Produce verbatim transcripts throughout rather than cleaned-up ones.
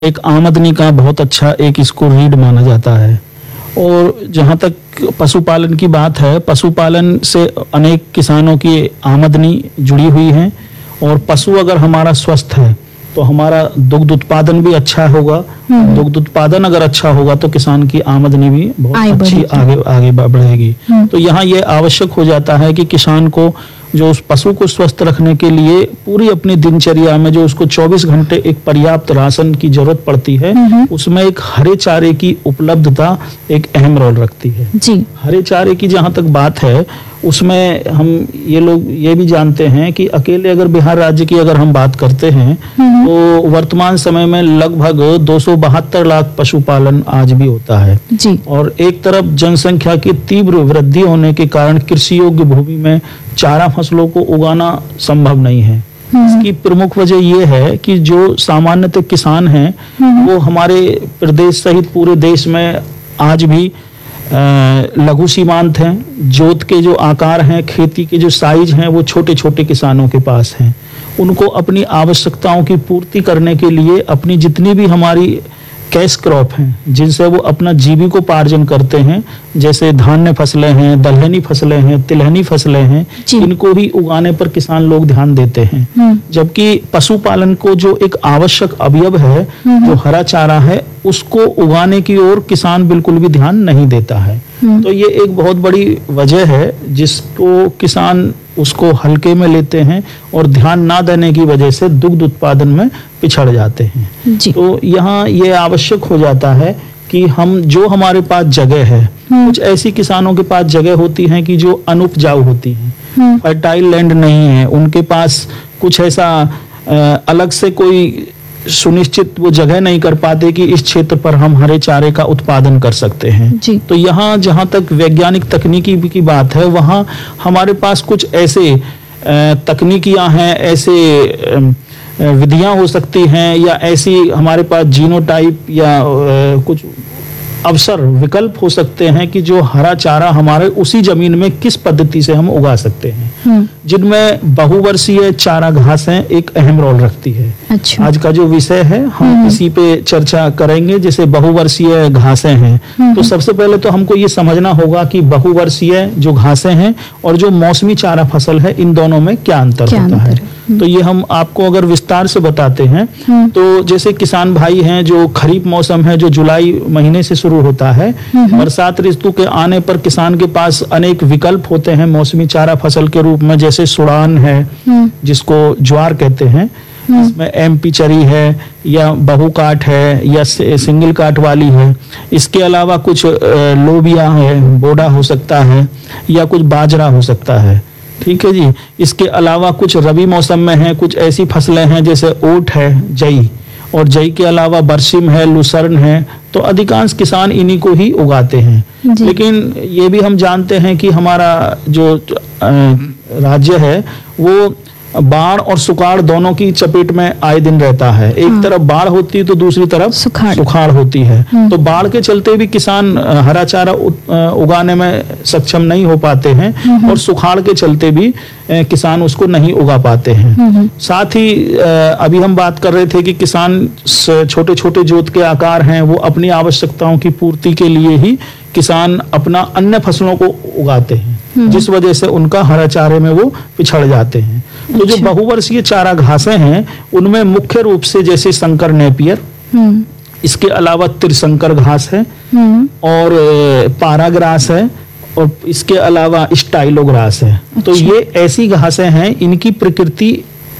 एक आमदनी का बहुत अच्छा एक इसको रीढ़ माना जाता है। और जहाँ तक पशुपालन की बात है, पशुपालन से अनेक किसानों की आमदनी जुड़ी हुई है। और पशु अगर हमारा स्वस्थ है तो हमारा दुग्ध उत्पादन भी अच्छा होगा। दुग्ध उत्पादन अगर अच्छा होगा तो किसान की आमदनी भी बहुत अच्छी आगे आगे बढ़ेगी। तो यहाँ ये आवश्यक हो जाता है कि किसान को जो उस पशु को स्वस्थ रखने के लिए पूरी अपनी दिनचर्या में जो उसको चौबीस घंटे एक पर्याप्त राशन की जरूरत पड़ती है, उसमें एक हरे चारे की उपलब्धता एक अहम रोल रखती है जी। हरे चारे की जहाँ तक बात है, उसमें हम ये लोग ये भी जानते हैं कि अकेले अगर बिहार राज्य की अगर हम बात करते हैं तो वर्तमान समय में लगभग दो सौ बहत्तर लाख पशुपालन आज भी होता है जी। और एक तरफ जनसंख्या की तीव्र वृद्धि होने के कारण कृषि योग्य भूमि में चारा फसलों को उगाना संभव नहीं है। इसकी प्रमुख वजह ये है कि जो सामान्यतः किसान हैं वो हमारे प्रदेश सहित पूरे देश में आज भी लघु सीमांत हैं। जोत के जो आकार हैं, खेती के जो साइज हैं, वो छोटे छोटे किसानों के पास हैं। उनको अपनी आवश्यकताओं की पूर्ति करने के लिए अपनी जितनी भी हमारी कैश क्रॉप हैं जिनसे वो अपना जीविकोपार्जन करते हैं, जैसे धान्य फसलें हैं, दलहनी फसलें हैं, तिलहनी फसलें हैं, इनको ही उगाने पर किसान लोग ध्यान देते हैं। जबकि पशुपालन को जो एक आवश्यक अवयव है, जो हरा चारा है, उसको उगाने की ओर किसान बिल्कुल भी ध्यान नहीं देता है। तो ये एक बहुत बड़ी वजह है जिसको किसान उसको हल्के में लेते हैं और ध्यान ना देने की वजह से दुग्ध उत्पादन में पिछड़ जाते हैं। तो यहाँ ये आवश्यक हो जाता है कि हम जो हमारे पास जगह है, कुछ ऐसी किसानों के पास जगह होती है कि जो अनुपजाऊ होती है, फर्टाइल लैंड नहीं है, उनके पास कुछ ऐसा अलग से कोई सुनिश्चित वो जगह नहीं कर पाते कि इस क्षेत्र पर हम हरे चारे का उत्पादन कर सकते हैं। तो यहाँ जहाँ तक वैज्ञानिक तकनीकी की बात है, वहाँ हमारे पास कुछ ऐसे तकनीकियाँ हैं, ऐसे विधियाँ हो सकती हैं, या ऐसी हमारे पास जीनोटाइप या कुछ अवसर विकल्प हो सकते हैं कि जो हरा चारा हमारे उसी जमीन में किस पद्धति से हम उगा सकते हैं, जिनमें बहुवर्षीय चारा घासें एक अहम रोल रखती है। अच्छा। आज का जो विषय है हम इसी पे चर्चा करेंगे, जैसे बहुवर्षीय घासें हैं। तो सबसे पहले तो हमको ये समझना होगा कि बहुवर्षीय जो घासें हैं और जो मौसमी चारा फसल है, इन दोनों में क्या अंतर क्या होता अंतर? है तो ये हम आपको अगर विस्तार से बताते हैं तो जैसे किसान भाई हैं, जो खरीफ मौसम है जो जुलाई महीने से शुरू होता है, बरसात ऋतु के आने पर किसान के पास अनेक विकल्प होते हैं मौसमी चारा फसल के रूप में, जैसे सुड़ान है जिसको ज्वार कहते हैं, इसमें एमपी चरी है, या बहु काट है, या सिंगल काट वाली है। इसके अलावा कुछ लोबिया है, बोडा हो सकता है, या कुछ बाजरा हो सकता है। ठीक है जी। इसके अलावा कुछ रबी मौसम में है, कुछ ऐसी फसलें हैं जैसे ओट है, जई, और जई के अलावा बरसिम है, लुसर्न है। तो अधिकांश किसान इन्हीं को ही उगाते हैं। लेकिन ये भी हम जानते हैं कि हमारा जो राज्य है वो बाढ़ और सुखाड़ दोनों की चपेट में आए दिन रहता है। एक हाँ। तरफ बाढ़ होती है तो दूसरी तरफ सुखाड़ सुखाड़ होती है। तो बाढ़ के चलते भी किसान हरा चारा उगाने में सक्षम नहीं हो पाते हैं, और सुखाड़ के चलते भी किसान उसको नहीं उगा पाते हैं। साथ ही अभी हम बात कर रहे थे कि किसान छोटे छोटे जोत के आकार हैं, वो अपनी आवश्यकताओं की पूर्ति के लिए ही किसान अपना अन्य फसलों को उगाते हैं, जिस वजह से उनका हरा चारे में वो पिछड़ जाते हैं। तो जो बहुवर्षीय चारा घासें हैं उनमें मुख्य रूप से जैसे संकर नेपियर, इसके अलावा त्रिशंकर घास है, और पाराग्रास है, और इसके अलावा स्टाइलोग्रास है। अच्छा। तो ये ऐसी घासें हैं, इनकी प्रकृति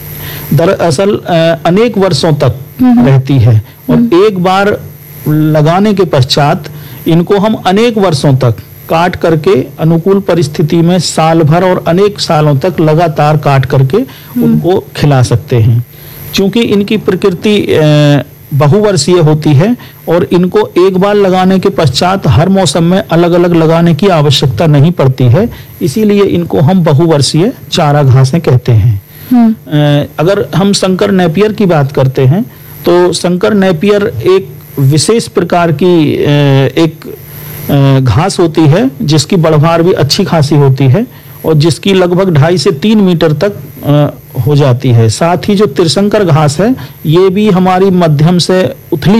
दरअसल अनेक वर्षों तक रहती है, और एक बार लगाने के पश्चात इनको हम अनेक वर्षों तक काट करके अनुकूल परिस्थिति में साल भर और अनेक सालों तक लगातार काट करके उनको खिला सकते हैं। क्योंकि इनकी प्रकृति बहुवर्षीय होती है और इनको एक बार लगाने के पश्चात हर मौसम में अलग अलग लगाने की आवश्यकता नहीं पड़ती है, इसीलिए इनको हम बहुवर्षीय चारा घासें कहते हैं। अगर हम संकर नेपियर की बात करते हैं तो संकर नेपियर एक विशेष प्रकार की एक घास होती है जिसकी बढ़वार भी अच्छी खासी होती है, और जिसकी लगभग ढाई से तीन मीटर तक अ, हो जाती है। साथ ही जो त्रिशंकर घास है ये भी हमारी मध्यम से उथली